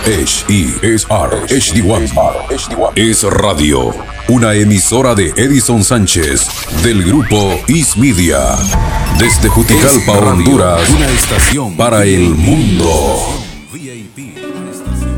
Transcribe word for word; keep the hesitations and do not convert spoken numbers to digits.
H E S R H D uno. Es Radio, una emisora de Edison Sánchez del grupo Is Media. Desde Juticalpa, Honduras, una estación para el mundo.